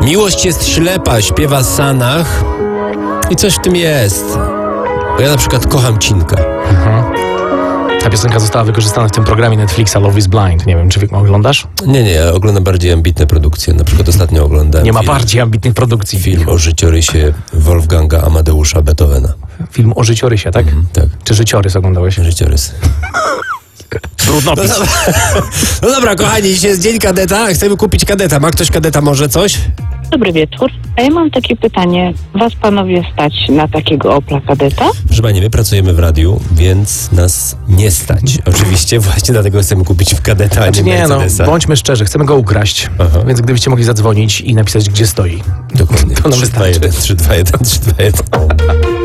Miłość jest ślepa, śpiewa Sanach i coś w tym jest. Bo ja na przykład kocham Cinka. Ta piosenka została wykorzystana w tym programie Netflixa Love is Blind. Nie wiem, czy oglądasz? Nie, ja oglądam bardziej ambitne produkcje. Na przykład ostatnio oglądałem Nie ma bardziej ambitnych produkcji. film o życiorysie Wolfganga Amadeusza Beethovena. Film o życiorysie, tak? Tak, Czy życiorys oglądałeś? życiorys. Trudno pisać. No dobra, kochani, dzisiaj jest dzień kadeta. Chcemy kupić kadeta. Ma ktoś kadeta może coś? Dobry wieczór. A ja mam takie pytanie. Was panowie stać na takiego Opla Kadeta? Proszę pani, my pracujemy w radiu, więc nas nie stać. Oczywiście właśnie dlatego chcemy kupić w kadeta, a nie Mercedesa. Bądźmy szczerzy, chcemy go ukraść. Aha. Więc gdybyście mogli zadzwonić i napisać, gdzie stoi. Dokładnie. To nam 3, 2, wystarczy. 1, 3, 2, 1, 3, 2, 1.